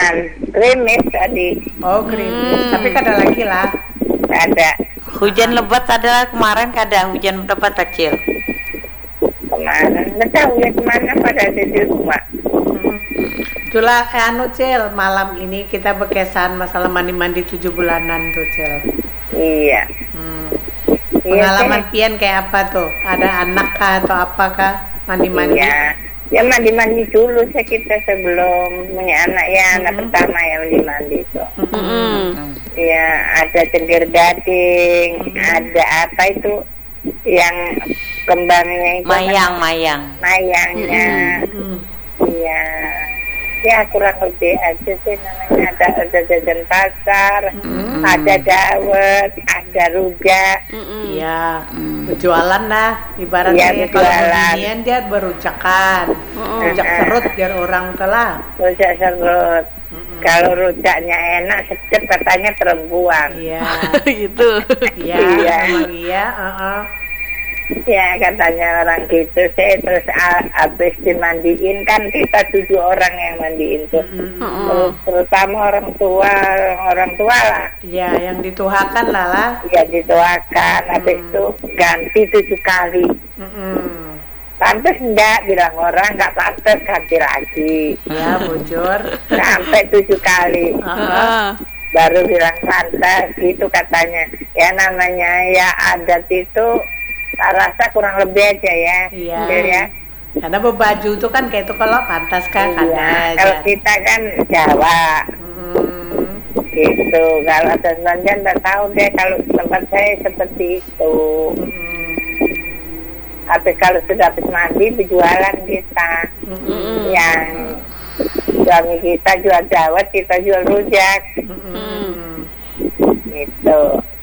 krimis tadi. Oh, krimis. Tapi kada lagi lah. Ada. Hujan lebat ada kemarin, kada hujan lebat kecil. Kemarin, nggak tahu ya kemana pada ada di rumah. Itulah Cil, malam ini kita berkesan masalah mandi-mandi 7 bulanan tuh Cil. Iya. Pengalaman Iya, pian kayak apa tuh? Ada anak kah atau apakah mandi-mandi? Iya. Ya mandi-mandi dulu kita sebelum punya anak ya, anak pertama yang mandi itu. Iya, ada cengkir gading, ada apa itu yang kembangnya itu mayangnya. Iya. Ya kurang lebih aja sih namanya, ada jajan pasar, ada dawet, ada rujak. Iya, berjualan lah ibaratnya ya, kalau beginian dia berucakan, rujak serut biar orang telah. Rujak serut. Kalau rujaknya enak, sedap katanya perempuan. Iya, Gitu. iya, memang iya. Ya katanya orang gitu sih. Terus habis dimandiin kan kita 7 orang yang mandiin tuh. Terutama orang tua lah. Iya, yang dituakan lah. Ya dituakan. Habis itu ganti 7 kali. Pantes enggak, bilang orang enggak pantes, ganti lagi. Ya bocor. Sampai 7 kali. Baru bilang pantas gitu katanya. Ya namanya ya adat itu tak rasa kurang lebih aja ya. Iya. Ya. Karena berbaju itu kan kayak itu kalau pantas kan Iya. Kalau kita kan Jawa. Gitu. Kalau ada Banjar nggak tahu deh, kalau tempat saya seperti itu. Tapi kalau sudah habis mandi berjualan kita. Yang suami kita jual dawet, kita jual rujak. Gitu.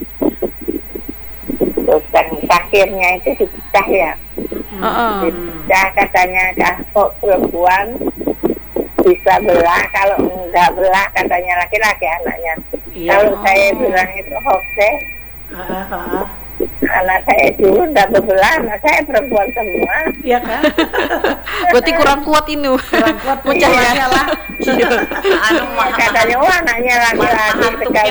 Terus yang akhirnya itu dipecah ya. Dipecah katanya kok perempuan bisa belah, kalau enggak belah katanya laki-laki anaknya. Kalau saya bilang itu hoax deh. Anak saya dulu udah bebelah, anak saya perempuan semua. Iya kan? Berarti kurang kuat ini. Kurang kuat Pecahnya lah. Katanya anaknya laki-laki,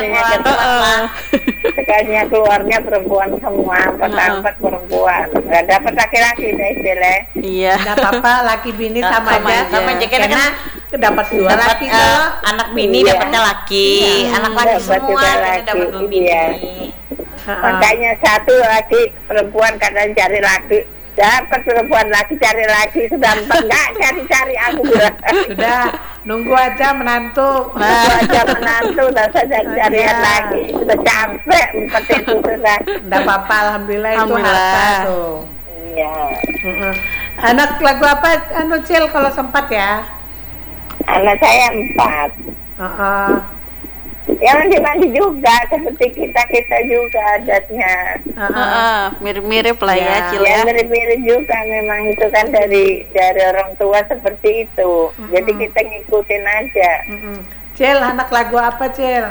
sekalinya keluarnya perempuan semua, 4 perempuan, nggak dapat laki-laki deh istilahnya. Iya. Nggak apa-apa, laki bini sama aja. Sama aja Karena dapat 2 laki kalau anak bini dapatnya laki, anak laki semua kita dapat 2 bini. Makanya 1 laki perempuan kadang cari laki, dapat perempuan laki cari laki, sudah 4 nggak cari-cari aku bilang. Sudah nunggu aja menantu. Nunggu aja menantu, udah saya cari-carian lagi, sudah capek 4 itu sudah. Nggak apa-apa, alhamdulillah itu harta tuh. Iya. Anak lagu apa Cil kalau sempat ya? Anak saya 4. Yang mandi juga seperti kita juga adatnya. Mirip-mirip lah ya Cil Ya ya. mirip-mirip juga, memang itu kan dari orang tua seperti itu. Jadi kita ngikutin aja. Cil, anak lagu apa Cil?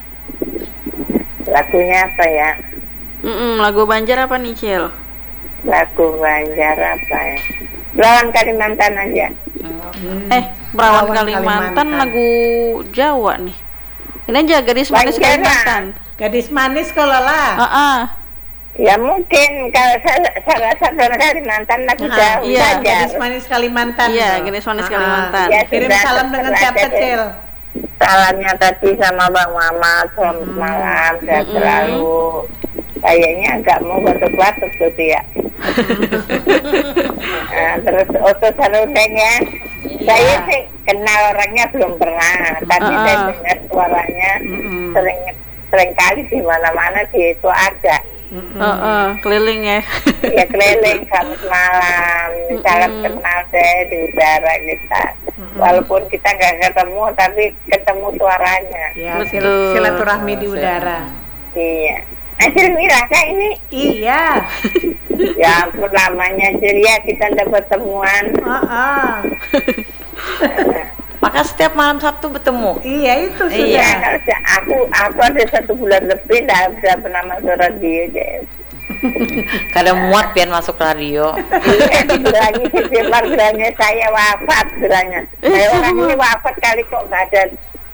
Lagunya apa ya? Lagu Banjar apa nih Cil? Lagu Banjar apa ya? Lawan Kalimantan aja. Perawan Kalimantan lagu Jawa nih. Ini aja Gadis Manis Banjaran. Kalimantan. Gadis manis kalau lah. Ya mungkin kalau salah satu orang Kalimantan lagu Jawa. iya, Gadis manis Kalimantan. Iya, Gadis Manis Kalimantan. Ya, Kirim sudah, salam dengan terserah siapa aja deh. Cil? Salamnya tadi sama Bang Mamat, selamat malam, sehat selalu. Kayaknya agak mau batuk-batuk tuh ya. Terus Oto Sarudeng ya. Saya sih kenal orangnya belum pernah, tapi saya dengar suaranya sering kali di mana-mana dia itu ada. Keliling ya. Ya keliling selamat malam, salam kenal saya di udara kita. Walaupun kita nggak ketemu, tapi ketemu suaranya. Ya, silaturahmi di udara. Iya. Acil Mira kah ini? Iya. Ya ampun lamanya Acil ya kita dapat temuan. Maka setiap malam Sabtu bertemu. Iya itu sudah. Iya, aku ada 1 bulan lebih dah pernah masuk radio deh. Kadang muat pian masuk radio. Iya, dibilangin bilangnya saya wafat bilangnya. Saya orang ini wafat kali kok nggak ada